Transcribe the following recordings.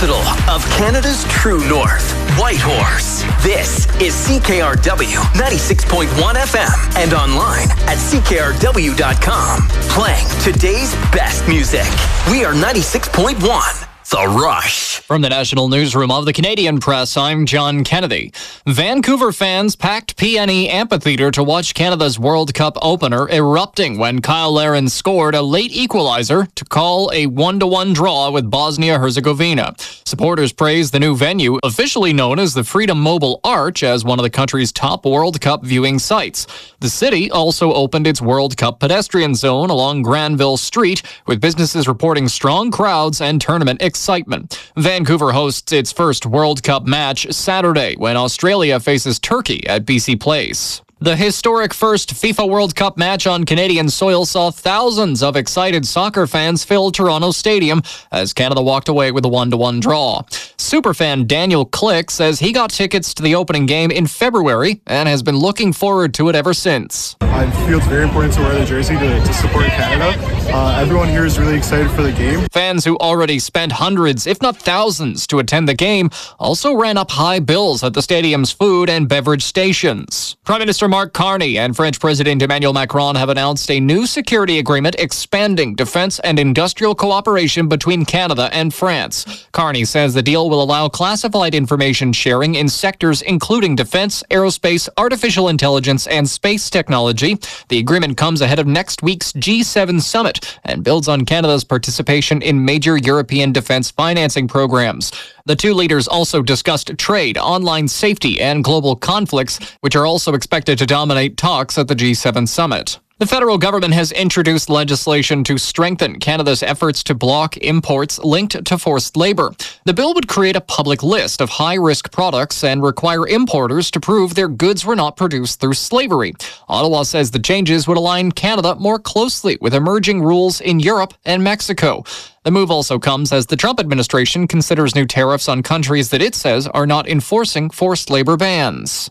capital of Canada's true north, Whitehorse. This is CKRW 96.1 FM and online at CKRW.com. Playing today's best music. We are 96.1. The Rush. From the National Newsroom of the Canadian Press, I'm John Kennedy. Vancouver fans packed PNE Amphitheatre to watch Canada's World Cup opener erupting when Kyle Larin scored a late equalizer to call a 1-1 draw with Bosnia-Herzegovina. Supporters praised the new venue, officially known as the Freedom Mobile Arch, as one of the country's top World Cup viewing sites. The city also opened its World Cup pedestrian zone along Granville Street, with businesses reporting strong crowds and tournament excitement. Vancouver hosts its first World Cup match Saturday when Australia faces Turkey at BC Place. The historic first FIFA World Cup match on Canadian soil saw thousands of excited soccer fans fill Toronto Stadium as Canada walked away with a 1-1 draw. Superfan Daniel Click says he got tickets to the opening game in February and has been looking forward to it ever since. I feel it's very important to wear the jersey to support Canada. Everyone here is really excited for the game. Fans who already spent hundreds, if not thousands, to attend the game also ran up high bills at the stadium's food and beverage stations. Prime Minister Mark Carney and French President Emmanuel Macron have announced a new security agreement expanding defense and industrial cooperation between Canada and France. Carney says the deal will allow classified information sharing in sectors including defense, aerospace, artificial intelligence, and space technology. The agreement comes ahead of next week's G7 summit and builds on Canada's participation in major European defense financing programs. The two leaders also discussed trade, online safety, and global conflicts, which are also expected to dominate talks at the G7 summit. The federal government has introduced legislation to strengthen Canada's efforts to block imports linked to forced labor. The bill would create a public list of high-risk products and require importers to prove their goods were not produced through slavery. Ottawa says the changes would align Canada more closely with emerging rules in Europe and Mexico. The move also comes as the Trump administration considers new tariffs on countries that it says are not enforcing forced labor bans.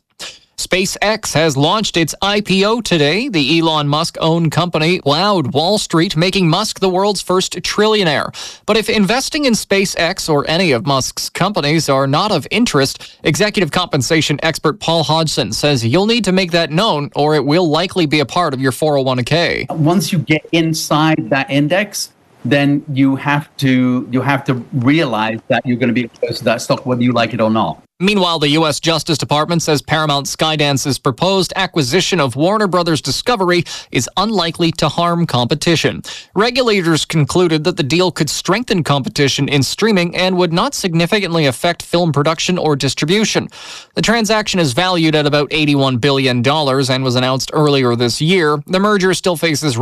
SpaceX has launched its IPO today. The Elon Musk-owned company wowed Wall Street, making Musk the world's first trillionaire. But if investing in SpaceX or any of Musk's companies are not of interest, executive compensation expert Paul Hodgson says you'll need to make that known or it will likely be a part of your 401k. Once you get inside that index, then you have to realize that you're going to be exposed to that stock, whether you like it or not. Meanwhile, the U.S. Justice Department says Paramount Skydance's proposed acquisition of Warner Brothers Discovery is unlikely to harm competition. Regulators concluded that the deal could strengthen competition in streaming and would not significantly affect film production or distribution. The transaction is valued at about $81 billion and was announced earlier this year. The merger still faces